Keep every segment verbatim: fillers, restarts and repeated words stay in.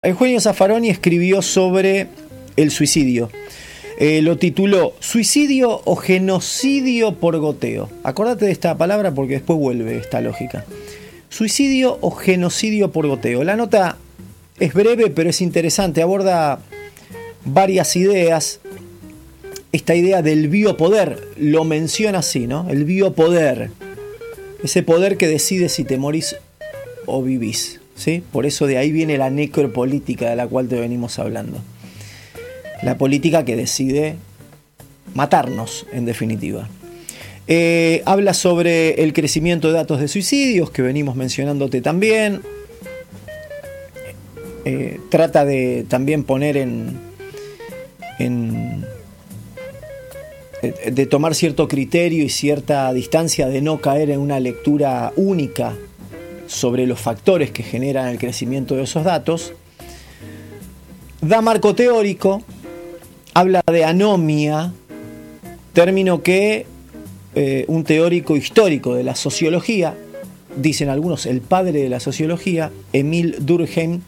Eugenio Zaffaroni escribió sobre el suicidio. Eh, lo tituló ¿Suicidio o genocidio por goteo? Acordate de esta palabra porque después vuelve esta lógica. Suicidio o genocidio por goteo. La nota es breve pero es interesante. Aborda varias ideas. Esta idea del biopoder lo menciona así, ¿no? El biopoder. Ese poder que decide si te morís o vivís. ¿Sí? Por eso de ahí viene la necropolítica de la cual te venimos hablando. La política que decide matarnos, en definitiva. Eh, habla sobre el crecimiento de datos de suicidios, que venimos mencionándote también. Eh, trata de también poner en, en... de tomar cierto criterio y cierta distancia, de no caer en una lectura única sobre los factores que generan el crecimiento de esos datos. Da marco teórico, habla de anomia, término que eh, un teórico histórico de la sociología, dicen algunos el padre de la sociología, Émile Durkheim,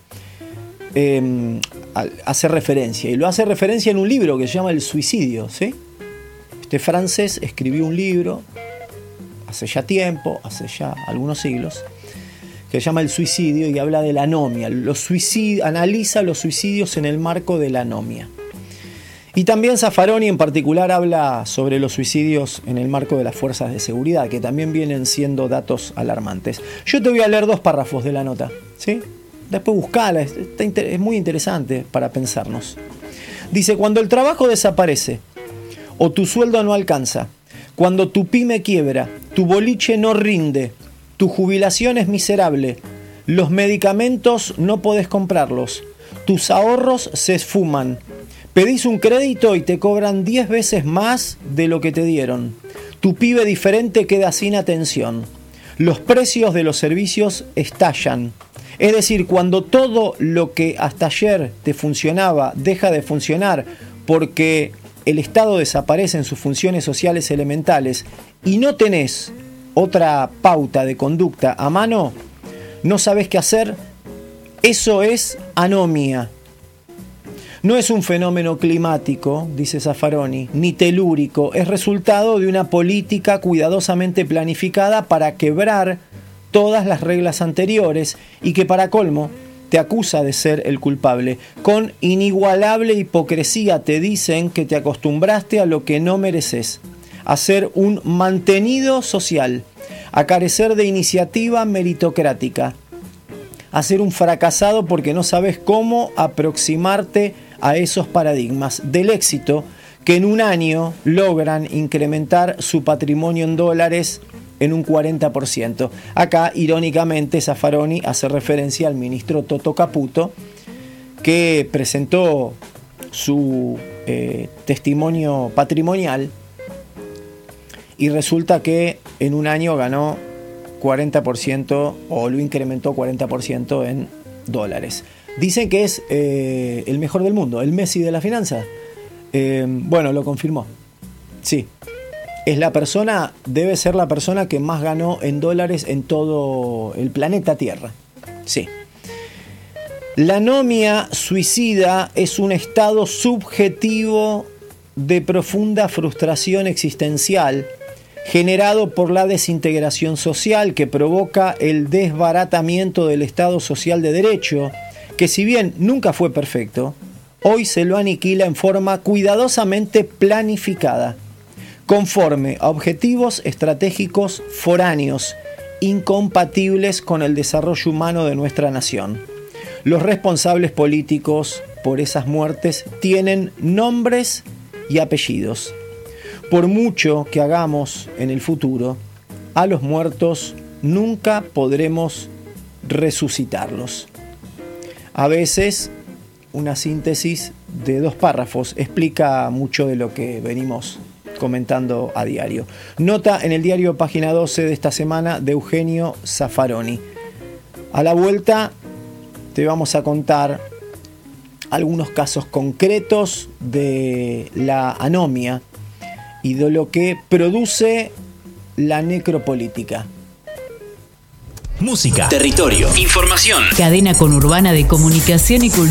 eh, hace referencia, y lo hace referencia en un libro que se llama El suicidio, ¿sí? Este francés escribió un libro hace ya tiempo, hace ya algunos siglos, que se llama El suicidio y habla de la anomia. Los suicidios, analiza los suicidios en el marco de la anomia. Y también Zaffaroni en particular habla sobre los suicidios en el marco de las fuerzas de seguridad, que también vienen siendo datos alarmantes. Yo te voy a leer dos párrafos de la nota, ¿sí? Después buscala, es, es muy interesante para pensarnos. Dice: cuando el trabajo desaparece o tu sueldo no alcanza, cuando tu pyme quiebra, tu boliche no rinde, tu jubilación es miserable, los medicamentos no podés comprarlos, tus ahorros se esfuman, pedís un crédito y te cobran diez veces más de lo que te dieron, tu pibe diferente queda sin atención, los precios de los servicios estallan. Es decir, cuando todo lo que hasta ayer te funcionaba deja de funcionar porque el Estado desaparece en sus funciones sociales elementales y no tenés otra pauta de conducta a mano, no sabes qué hacer, eso es anomia. No es un fenómeno climático, dice Zaffaroni, ni telúrico, es resultado de una política cuidadosamente planificada para quebrar todas las reglas anteriores y que para colmo te acusa de ser el culpable. Con inigualable hipocresía te dicen que te acostumbraste a lo que no mereces, a ser un mantenido social, a carecer de iniciativa meritocrática, a ser un fracasado porque no sabes cómo aproximarte a esos paradigmas del éxito que en un año logran incrementar su patrimonio en dólares en un cuarenta por ciento. Acá, irónicamente, Zaffaroni hace referencia al ministro Toto Caputo, que presentó su eh, testimonio patrimonial y resulta que en un año ganó cuarenta por ciento o lo incrementó cuarenta por ciento en dólares. Dicen que es eh, el mejor del mundo, el Messi de la finanza. Eh, bueno, lo confirmó. Sí. Es la persona, debe ser la persona que más ganó en dólares en todo el planeta Tierra. Sí. La anomia suicida es un estado subjetivo de profunda frustración existencial generado por la desintegración social que provoca el desbaratamiento del Estado social de derecho, que si bien nunca fue perfecto, hoy se lo aniquila en forma cuidadosamente planificada, conforme a objetivos estratégicos foráneos, incompatibles con el desarrollo humano de nuestra nación. Los responsables políticos por esas muertes tienen nombres y apellidos. Por mucho que hagamos en el futuro, a los muertos nunca podremos resucitarlos. A veces, una síntesis de dos párrafos explica mucho de lo que venimos comentando a diario. Nota en el diario Página doce de esta semana de Eugenio Zaffaroni. A la vuelta te vamos a contar algunos casos concretos de la anomia y de lo que produce la necropolítica. Música, territorio, información. Cadena conurbana de comunicación y cultura.